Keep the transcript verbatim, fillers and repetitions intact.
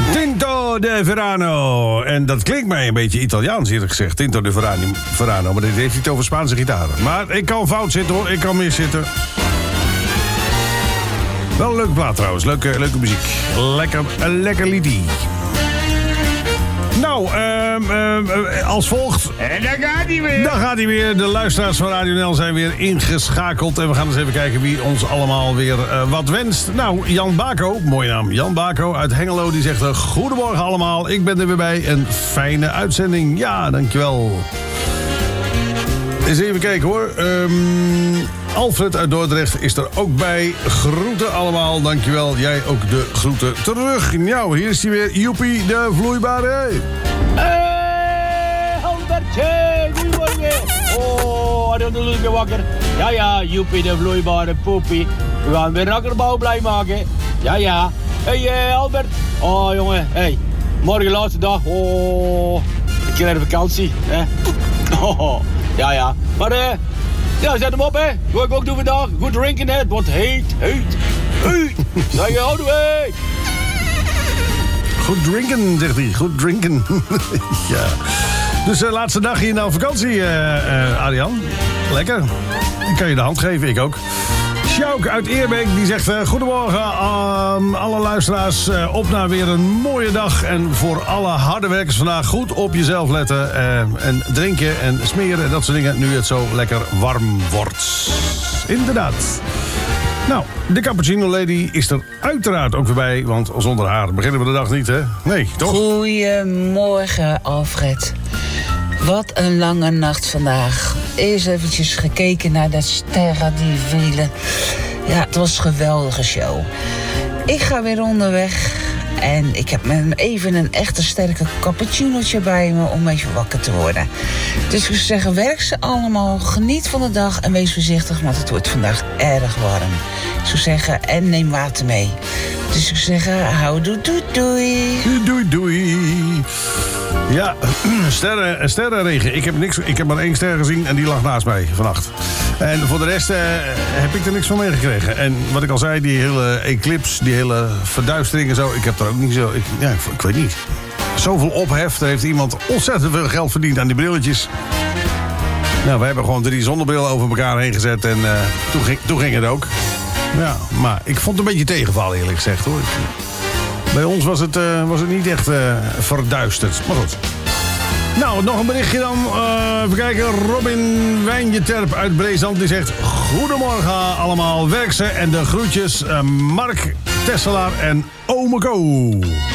Tinto de Verano. En dat klinkt mij een beetje Italiaans eerlijk gezegd. Tinto de Verano. Verano maar dit heeft niet over Spaanse gitaren. Maar ik kan fout zitten hoor. Ik kan mis zitten. Wel een leuke plaat trouwens. Leuke, leuke muziek. Lekker, lekker liedje. Nou, um, um, als volgt. En daar gaat hij weer. Daar gaat hij weer. De luisteraars van Radio N L zijn weer ingeschakeld. En we gaan eens even kijken wie ons allemaal weer uh, wat wenst. Nou, Jan Bako, mooie naam. Jan Bako uit Hengelo, die zegt... Uh, goedemorgen allemaal, ik ben er weer bij. Een fijne uitzending. Ja, dankjewel. Eens even kijken hoor. Um, Alfred uit Dordrecht is er ook bij. Groeten allemaal, dankjewel. Jij ook de groeten terug. Nou, hier is hij weer. Joepie, de vloeibare. Hey, Albertje, goedemorgen. Oh, dan doe ik weer wakker. Ja, ja, Joepie, de vloeibare poepie. We gaan weer rakkerbouw blij maken. Ja, ja. Hey, uh, Albert. Oh, jongen. Hey, morgen laatste dag. Oh, ik krijg vakantie. Hè? Oh, ja, ja. Maar, eh... Uh, ja, zet hem op, hè. Wat ik ook doen vandaag. Goed drinken, hè. Het wordt heet, heet, heet. Zeg je, houdoe, hè. Goed drinken, zegt hij. Goed drinken. Ja. Dus de uh, laatste dag hier na vakantie, uh, uh, Arjan. Lekker. Ik kan je de hand geven, ik ook. Sjouk uit Eerbeek, die zegt... Uh, goedemorgen, um, alle luisteraars. Uh, op naar weer een mooie dag. En voor alle harde werkers vandaag goed op jezelf letten. Uh, en drinken en smeren en dat soort dingen. Nu het zo lekker warm wordt. Inderdaad. Nou, de Cappuccino Lady is er uiteraard ook weer bij. Want zonder haar beginnen we de dag niet, hè? Nee, toch? Goedemorgen, Alfred. Wat een lange nacht vandaag. Eerst eventjes gekeken naar de sterren die vielen. Ja, het was een geweldige show. Ik ga weer onderweg. En ik heb met even een echte sterke cappuccinootje bij me om even wakker te worden. Dus ik zou zeggen, werk ze allemaal, geniet van de dag en wees voorzichtig, want het wordt vandaag erg warm. Ik zou zeggen, en neem water mee. Dus ik zou zeggen, hou doei doei doei. Doei doei. Ja, sterren, sterrenregen. Ik heb, niks, ik heb maar één ster gezien en die lag naast mij vannacht. En voor de rest uh, heb ik er niks van meegekregen. En wat ik al zei, die hele eclipse, die hele verduistering en zo... ik heb er ook niet zo... Ik, ja, ik, ik weet niet. Zoveel ophef, er heeft iemand ontzettend veel geld verdiend aan die brilletjes. Nou, we hebben gewoon drie zonnebrillen over elkaar heen gezet en uh, toen, ging, toen ging het ook. Ja, maar ik vond het een beetje tegenvallen, eerlijk gezegd, hoor. Bij ons was het, uh, was het niet echt uh, verduisterd, maar goed. Nou, nog een berichtje dan. Uh, even kijken. Robin Wijnjeterp uit Breesland. Die zegt... Goedemorgen allemaal. Werk ze en de groetjes. Uh, Mark Tesselaar en Ome Ko.